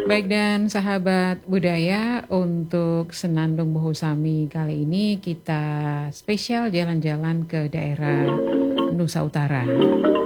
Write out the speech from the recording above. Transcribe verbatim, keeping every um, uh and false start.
Baik dan sahabat budaya, untuk Senandung Bohusami kali ini kita spesial jalan-jalan ke daerah Nusa Utara.